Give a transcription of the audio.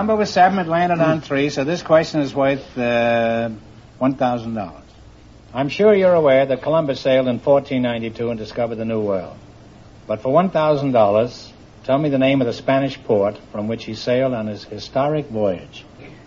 number was 7. It landed on 3, so this question is worth $1,000. I'm sure you're aware that Columbus sailed in 1492 and discovered the New World. But for $1,000, tell me the name of the Spanish port from which he sailed on his historic voyage.